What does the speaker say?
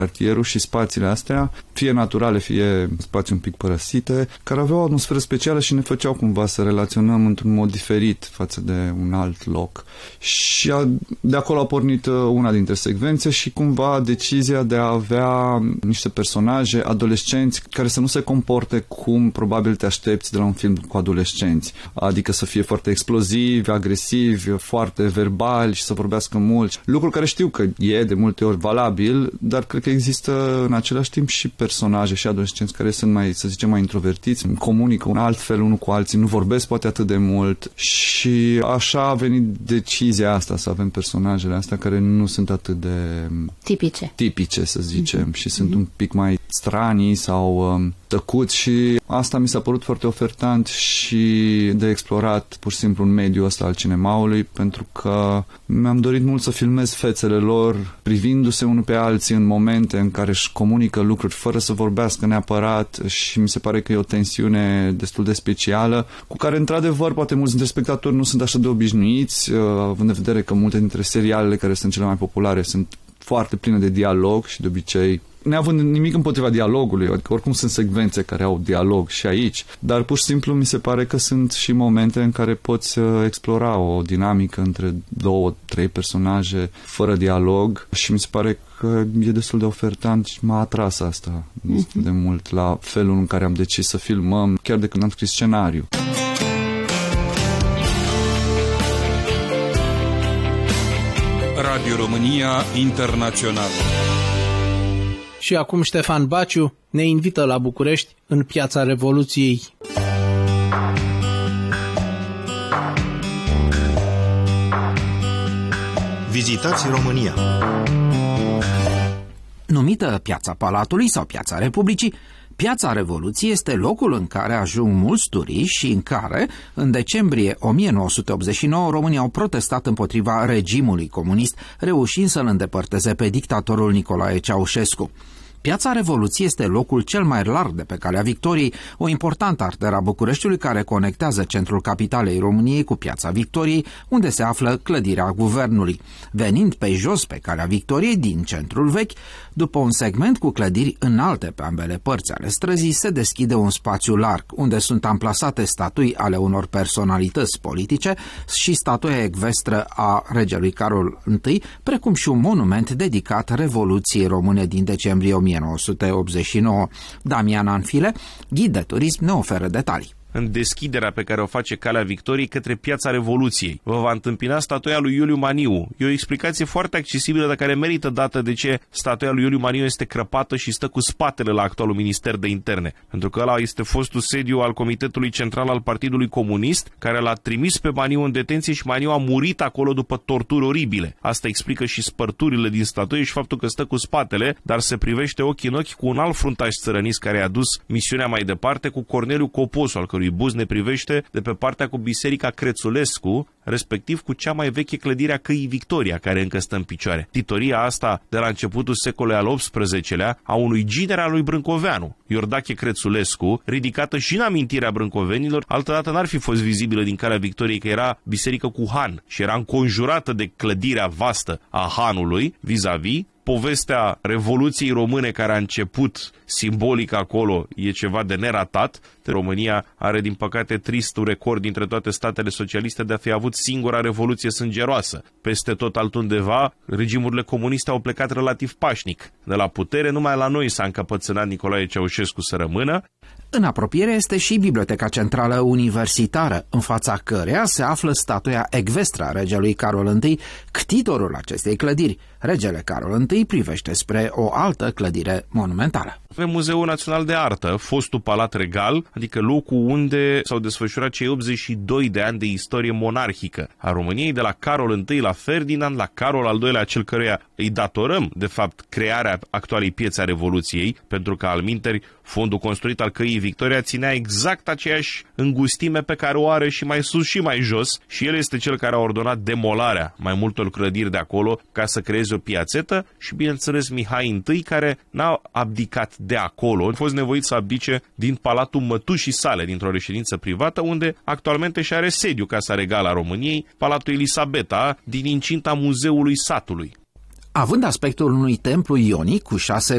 cartierul și spațiile astea, fie naturale, fie spații un pic părăsite, care aveau o atmosferă specială și ne făceau cumva să relaționăm într-un mod diferit față de un alt loc. Și de acolo a pornit una dintre secvențe și cumva decizia de a avea niște personaje adolescenți care să nu se comporte cum probabil te aștepți de la un film cu adolescenți. Adică să fie foarte explozivi, agresivi, foarte verbali și să vorbească mult. Lucru care știu că e de multe ori valabil, dar cred că există în același timp și personaje și adolescenți care sunt mai, să zicem, mai introvertiți, comunică un alt fel unul cu alții, nu vorbesc poate atât de mult și așa a venit decizia asta, să avem personajele astea care nu sunt atât de tipice să zicem, și sunt un pic mai stranii sau tăcuți și asta mi s-a părut foarte ofertant și de explorat pur și simplu în mediul ăsta al cinemaului, pentru că mi-am dorit mult să filmez fețele lor privindu-se unul pe alții în momente în care își comunică lucruri fără să vorbească neapărat și mi se pare că e o tensiune destul de specială cu care într-adevăr poate mulți dintre spectatori nu sunt așa de obișnuiți, având în vedere că multe dintre serialele care sunt cele mai populare sunt foarte pline de dialog și de obicei neavând nimic împotriva dialogului, adică oricum sunt secvențe care au dialog și aici, dar pur și simplu mi se pare că sunt și momente în care poți explora o dinamică între 2-3 personaje fără dialog și mi se pare că e destul de ofertant și m-a atras asta destul de mult la felul în care am decis să filmăm, chiar de când am scris scenariu. Radio România Internațională. Și acum Ștefan Baciu ne invită la București, în Piața Revoluției. Vizitați România. Numită Piața Palatului sau Piața Republicii, Piața Revoluției este locul în care ajung mulți turiști și în care, în decembrie 1989, românii au protestat împotriva regimului comunist, reușind să-l îndepărteze pe dictatorul Nicolae Ceaușescu. Piața Revoluției este locul cel mai larg de pe Calea Victoriei, o importantă arteră a Bucureștiului care conectează centrul capitalei României cu Piața Victoriei, unde se află clădirea guvernului. Venind pe jos pe Calea Victoriei din centrul vechi, după un segment cu clădiri înalte pe ambele părți ale străzii, se deschide un spațiu larg, unde sunt amplasate statui ale unor personalități politice și statuia ecvestră a regelui Carol I, precum și un monument dedicat Revoluției Române din decembrie 1989. Damian Anfile, ghid de turism, ne oferă detalii. În deschiderea pe care o face Calea Victoriei către Piața Revoluției vă va întâmpina statuia lui Iuliu Maniu. E o explicație foarte accesibilă, dar care merită dată de ce statuia lui Iuliu Maniu este crăpată și stă cu spatele la actualul Minister de Interne. Pentru că ăla este fostul sediu al Comitetului Central al Partidului Comunist, care l-a trimis pe Maniu în detenție și Maniu a murit acolo după torturi oribile. Asta explică și spărturile din statuie și faptul că stă cu spatele, dar se privește ochi în ochi cu un alt fruntaș țărănist care a dus misiunea mai departe, cu Corneliu Coposu, al cărui buz ne privește de pe partea cu Biserica Crețulescu, respectiv cu cea mai veche clădire a Căii Victoria, care încă stă în picioare. Titoria asta, de la începutul secolului al XVIII-lea, a unui giner al lui Brâncoveanu, Iordache Crețulescu, ridicată și în amintirea brâncovenilor, altădată n-ar fi fost vizibilă din Calea Victoriei, că era biserică cu han și era înconjurată de clădirea vastă a hanului vis-a-vis. Povestea Revoluției Române care a început simbolic acolo e ceva de neratat. România are, din păcate, tristul record dintre toate statele socialiste de a fi avut singura revoluție sângeroasă. Peste tot altundeva, regimurile comuniste au plecat relativ pașnic de la putere, numai la noi s-a încăpățânat Nicolae Ceaușescu să rămână. În apropiere este și Biblioteca Centrală Universitară, în fața căreia se află statuia ecvestră a regelui Carol I, ctitorul acestei clădiri. Regele Carol I privește spre o altă clădire monumentală. Avem Muzeul Național de Artă, fostul Palat Regal, adică locul unde s-au desfășurat cei 82 de ani de istorie monarhică a României, de la Carol I la Ferdinand, la Carol al II-lea, cel căruia îi datorăm, de fapt, crearea actualei Piețe a Revoluției, pentru că, alminteri, fondul construit al Căii Victoria ținea exact aceeași îngustime pe care o are și mai sus și mai jos, și el este cel care a ordonat demolarea mai multor clădiri de acolo ca să creeze o piațetă și, bineînțeles, Mihai I, care n-a abdicat de acolo, a fost nevoit să abdice din Palatul Mătușii sale, dintr-o reședință privată, unde actualmente și are sediu Casa Regală a României, Palatul Elisabeta, din incinta Muzeului Satului. Având aspectul unui templu ionic cu 6